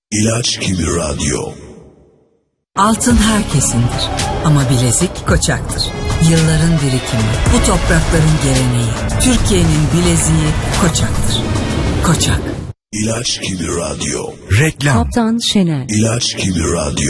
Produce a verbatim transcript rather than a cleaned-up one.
İlaç gibi radyo. Altın herkesindir ama bilezik Koçak'tır. Yılların birikimi, bu toprakların geleneği. Türkiye'nin bileziği Koçak'tır. Koçak. İlaç gibi radyo. Reklam. Kaptan Şener. İlaç gibi radyo.